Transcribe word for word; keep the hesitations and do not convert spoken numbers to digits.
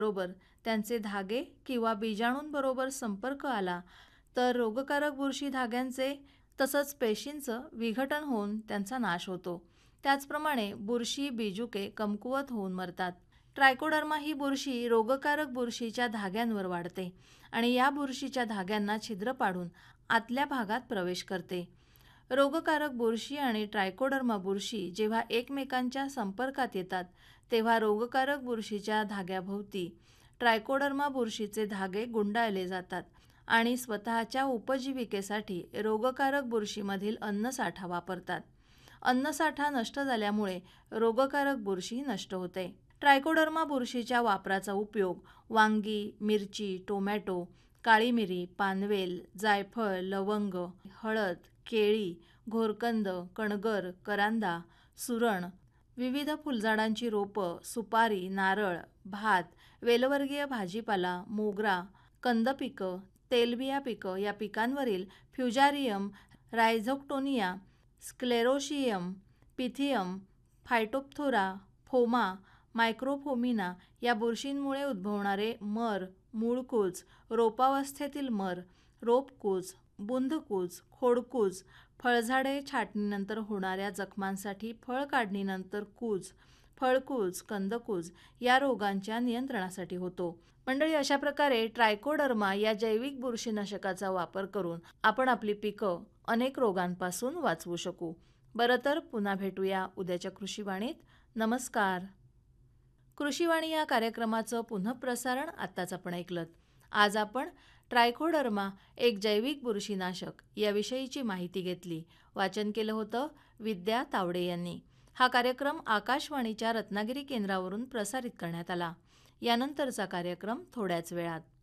बरोबर त्यांचे धागे किंवा बीजाणूंबरोबर संपर्क आला तर रोगकारक बुरशी धाग्यांचे तसंच पेशींचं विघटन होऊन त्यांचा नाश होतो. त्याचप्रमाणे बुरशी बीजुके कमकुवत होऊन मरतात. ट्रायकोडर्मा ही बुरशी रोगकारक बुरशीच्या धाग्यांवर वाढते आणि या बुरशीच्या धाग्यांना छिद्र पाडून आतल्या भागात प्रवेश करते. रोगकारक बुरशी आणि ट्रायकोडर्मा बुरशी जेव्हा एकमेकांच्या संपर्कात येतात तेव्हा रोगकारक बुरशीच्या धाग्याभोवती ट्रायकोडर्मा बुरशीचे धागे गुंडाळले जातात आणि स्वतःच्या उपजीविकेसाठी रोगकारक बुरशीमधील अन्नसाठा वापरतात. अन्नसाठा नष्ट झाल्यामुळे रोगकारक बुरशी नष्ट होते. ट्रायकोडर्मा बुरशीच्या वापराचा उपयोग वांगी, मिरची, टोमॅटो, काळी मिरी, पानवेल, जायफळ, लवंग, हळद, केळी, घोरकंद, कणगर, करांदा, सुरण, विविध फुलझाडांची रोपं, सुपारी, नारळ, भात, वेलवर्गीय भाजीपाला, मोगरा, कंद पिकं, तेलबिया पिकं या पिकांवरील फ्युजारियम, रायझोक्टोनिया, स्क्लेरोशियम, पिथियम, फायटोप्थोरा, फोमा, मायक्रोफोमिना या बुरशींमुळे उद्भवणारे मर, मूळकूज, रोपावस्थेतील मर, रोपकूज, बुंदकूज, खोडकूज, फळझाडे छाटणीनंतर होणाऱ्या जखमांसाठी फळ काढणीनंतर कूज, फळकूज, कंदकूज या रोगांच्या नियंत्रणासाठी होतो. मंडळी, अशा प्रकारे ट्रायकोडर्मा या जैविक बुरशीनाशकाचा वापर करून आपण आपली पिकं अनेक रोगांपासून वाचवू शकू. बरं तर पुन्हा भेटूया उद्याच्या कृषीवाणीत. नमस्कार. कृषीवाणी या कार्यक्रमाचं पुनःप्रसारण आत्ताच आपण ऐकलत. आज आपण ट्रायकोडर्मा एक जैविक बुरशीनाशक याविषयीची माहिती घेतली. वाचन केलं होतं विद्या तावडे यांनी. हा कार्यक्रम आकाशवाणीच्या रत्नागिरी केंद्रावरून प्रसारित करण्यात आला. यानंतरचा कार्यक्रम थोड्याच वेळात.